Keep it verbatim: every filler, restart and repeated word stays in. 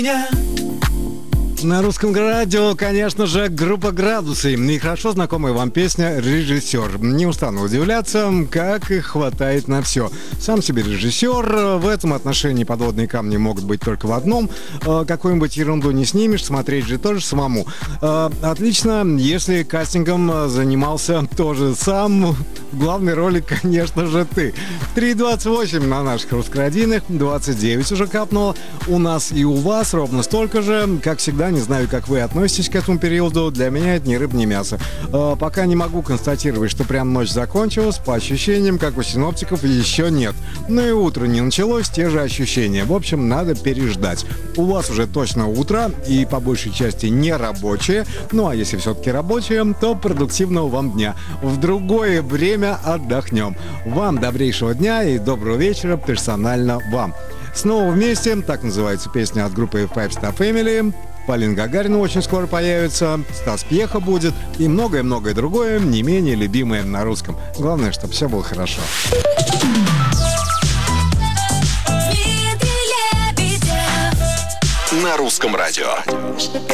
На русском радио, конечно же, группа «Градусы» и хорошо знакомая вам песня «Режиссер». Не устану удивляться, как их хватает на все. Сам себе режиссер, в этом отношении подводные камни могут быть только в одном. Какую-нибудь ерунду не снимешь, смотреть же тоже самому. Отлично, если кастингом занимался тоже сам. В главной роли, конечно же, ты. три двадцать восемь на наших русскородийных, двадцать девять уже капнуло. У нас и у вас ровно столько же. Как всегда, не знаю, как вы относитесь к этому периоду. Для меня это ни рыба, ни мясо. Э, пока не могу констатировать, что прям ночь закончилась. По ощущениям, как у синоптиков, еще нет. Ну и утро не началось, те же ощущения. В общем, надо переждать. У вас уже точно утро и по большей части не рабочее. Ну а если все-таки рабочее, то продуктивного вам дня. В другое время отдохнем. Вам добрейшего дня и доброго вечера персонально вам. Снова вместе, так называется песня от группы Five Star Family. Полина Гагарина очень скоро появится, Стас Пьеха будет и многое-многое другое, не менее любимое на русском. Главное, чтобы все было хорошо. На русском радио.